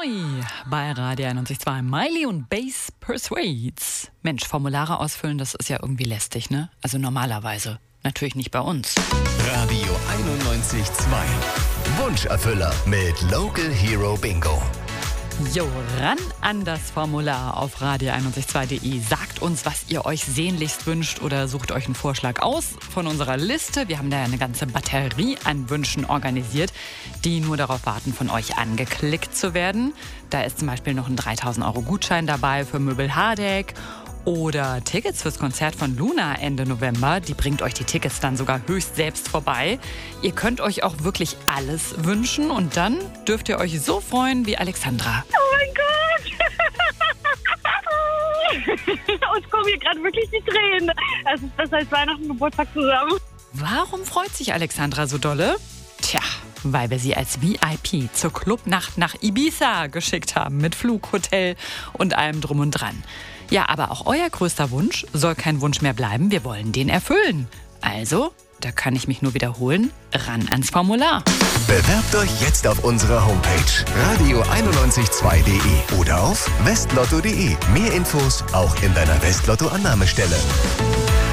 bei Radio 91.2. Miley und Bass Persuades. Mensch, Formulare ausfüllen, das ist ja irgendwie lästig, ne? Also normalerweise. Natürlich nicht bei uns. Radio 91.2. Wunscherfüller mit Local Hero Bingo. Jo, ran an das Formular auf radio912.de. Sagt uns, was ihr euch sehnlichst wünscht oder sucht euch einen Vorschlag aus von unserer Liste. Wir haben da eine ganze Batterie an Wünschen organisiert, die nur darauf warten, von euch angeklickt zu werden. Da ist zum Beispiel noch ein 3.000 € Gutschein dabei für Möbel Hardegg oder Tickets fürs Konzert von Luna Ende November. Die bringt euch die Tickets dann sogar höchst selbst vorbei. Ihr könnt euch auch wirklich alles wünschen und dann dürft ihr euch so freuen wie Alexandra. Oh mein Gott! Uns kommen hier gerade wirklich die Tränen. Es ist besser als Weihnachten und Geburtstag zusammen. Warum freut sich Alexandra so dolle? Tja, weil wir sie als VIP zur Clubnacht nach Ibiza geschickt haben. Mit Flug, Hotel und allem drum und dran. Ja, aber auch euer größter Wunsch soll kein Wunsch mehr bleiben. Wir wollen den erfüllen. Also, da kann ich mich nur wiederholen, ran ans Formular. Bewerbt euch jetzt auf unserer Homepage radio912.de oder auf westlotto.de. Mehr Infos auch in deiner Westlotto-Annahmestelle.